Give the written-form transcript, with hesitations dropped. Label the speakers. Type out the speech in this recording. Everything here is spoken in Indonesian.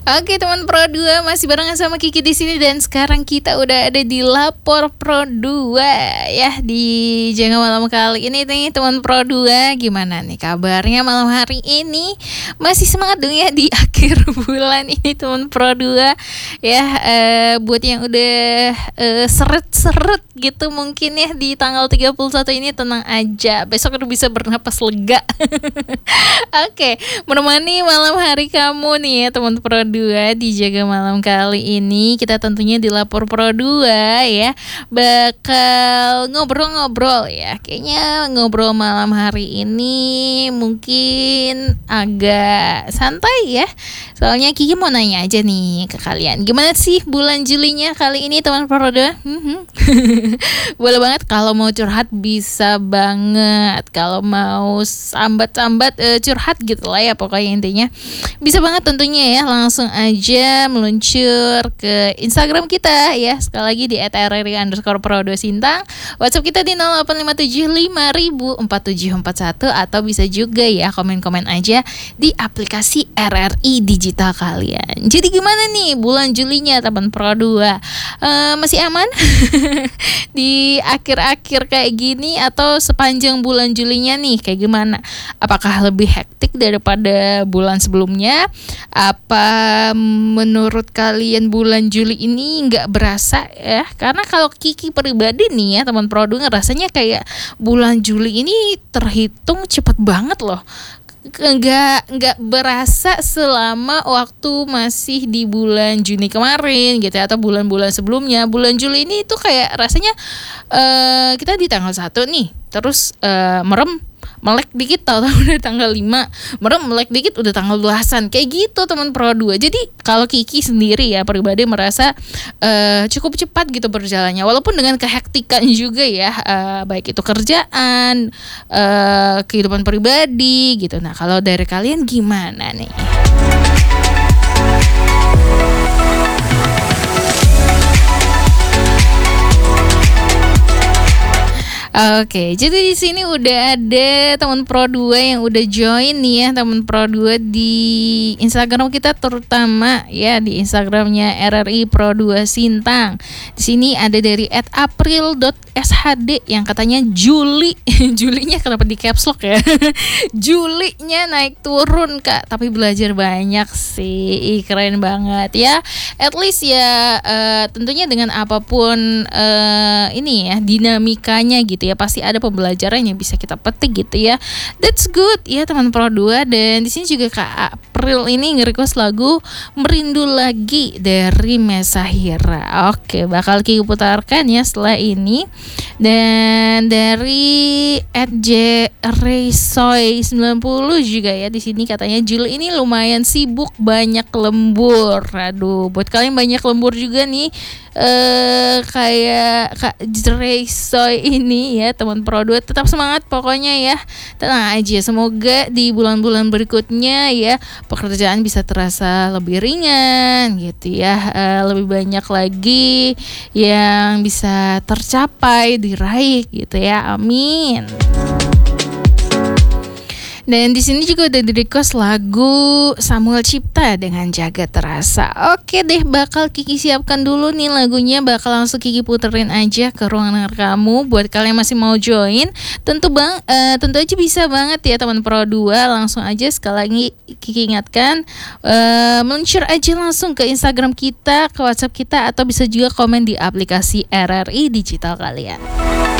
Speaker 1: Oke teman Pro 2, masih barengan sama Kiki di sini dan sekarang kita udah ada di Lapor Pro 2 ya di Jaga Malam kali ini nih teman Pro 2. Gimana nih kabarnya malam hari ini? Masih semangat dong ya di akhir bulan ini teman Pro 2 ya. Buat yang udah seret-seret gitu mungkin ya di tanggal 31 ini tenang aja, besok udah bisa bernapas lega. Oke, menemani malam hari kamu nih ya teman Pro 2 di Jaga Malam kali ini. Kita tentunya di Lapor Pro 2 ya bakal ngobrol-ngobrol ya. Kayaknya ngobrol malam hari ini mungkin agak santai ya. Soalnya Kiki mau nanya aja nih ke kalian, gimana sih bulan Julinya kali ini teman Pro 2? Boleh banget, kalau mau curhat bisa banget. Kalau mau sambat-sambat curhat gitu lah ya, pokoknya intinya bisa banget tentunya ya. Langsung aja meluncur ke Instagram kita ya, sekali lagi di @rri_pro2sintang. WhatsApp kita di 0857504741, atau bisa juga ya komen-komen aja di aplikasi RRI Digital kalian. Jadi gimana nih bulan Julinya teman Pro 2? Masih aman di akhir-akhir kayak gini, atau sepanjang bulan Julinya nih kayak gimana? Apakah lebih hektik daripada bulan sebelumnya? Apa menurut kalian bulan Juli ini nggak berasa ya? Karena kalau Kiki pribadi nih ya teman Pro 2 ngerasanya kayak bulan Juli ini terhitung cepet banget loh. Nggak berasa selama waktu masih di bulan Juni kemarin gitu ya, atau bulan-bulan sebelumnya. Bulan Juli ini tuh kayak rasanya kita di tanggal 1 nih, terus merem melek dikit tahu udah tanggal 5, merem melek dikit udah tanggal 12-an, kayak gitu teman Pro 2. Jadi kalau Kiki sendiri ya pribadi merasa cukup cepat gitu berjalannya, walaupun dengan kehektikan juga ya, baik itu kerjaan, kehidupan pribadi gitu. Nah kalau dari kalian gimana nih? Oke, jadi di sini udah ada teman Pro 2 yang udah join nih ya, teman Pro 2 di Instagram kita, terutama ya di Instagramnya RRI Pro 2 Sintang. Di sini ada dari @april.shd yang katanya Juli, Julinya kenapa di caps lock ya? Julinya naik turun Kak, tapi belajar banyak sih, keren banget ya. At least ya tentunya dengan apapun ini ya dinamikanya gitu ya, pasti ada pembelajaran yang bisa kita petik gitu ya. That's good ya teman Pro 2. Dan di sini juga Kak April ini nge-request lagu Merindu Lagi dari Mesahira. Oke, bakal Kiki putarkan ya setelah ini. Dan dari @jraysoy90 juga ya, di sini katanya Jul ini lumayan sibuk, banyak lembur. Aduh, buat kalian banyak lembur juga nih kayak Kak Jraysoy ini ya teman Pro 2, tetap semangat pokoknya ya, tenang aja. Semoga di bulan-bulan berikutnya ya pekerjaan bisa terasa lebih ringan gitu ya, lebih banyak lagi yang bisa tercapai, diraih gitu ya, amin. Dan di sini juga udah di-request lagu Samuel Cipta dengan Jaga Terasa. Oke deh, bakal Kiki siapkan dulu nih lagunya, bakal langsung Kiki puterin aja ke ruangan kamu. Buat kalian yang masih mau join, tentu aja bisa banget ya teman Pro 2. Langsung aja sekali lagi Kiki ingatkan, meluncur aja langsung ke Instagram kita, ke WhatsApp kita, atau bisa juga komen di aplikasi RRI Digital kalian.